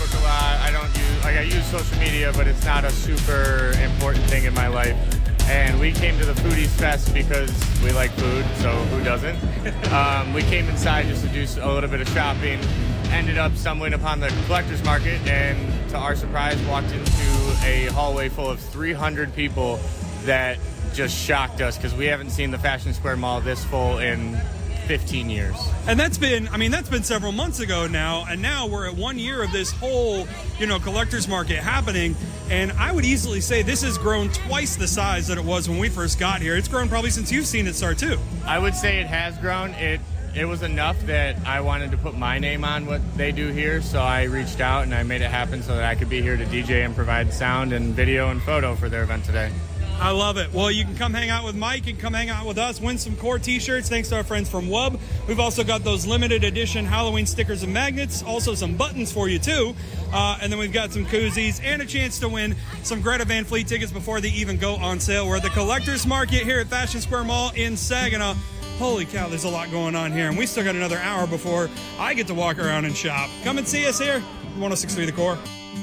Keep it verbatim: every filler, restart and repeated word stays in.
Facebook a lot. I don't use, like I use social media, but it's not a super important thing in my life. And we came to the Foodies Fest because we like food, so who doesn't? Um, we came inside just to do a little bit of shopping, ended up stumbling upon the collector's market, and to our surprise, walked into a hallway full of three hundred people that just shocked us because we haven't seen the Fashion Square Mall this full in fifteen years. And that's been, I mean, that's been several months ago now, and now we're at one year of this whole, you know, collector's market happening, and I would easily say this has grown twice the size that it was when we first got here. It's grown probably since you've seen it start, too. I would say it has grown. It it was enough that I wanted to put my name on what they do here, so I reached out and I made it happen so that I could be here to D J and provide sound and video and photo for their event today. I love it. Well, you can come hang out with Mike and come hang out with us, win some Core t-shirts thanks to our friends from W U B. We've also got those limited edition Halloween stickers and magnets, also some buttons for you too. Uh, and then we've got some koozies and a chance to win some Greta Van Fleet tickets before they even go on sale. We're at the Collectors Market here at Fashion Square Mall in Saginaw. Holy cow, there's a lot going on here, and we still got another hour before I get to walk around and shop. Come and see us here, one oh six point three The Core.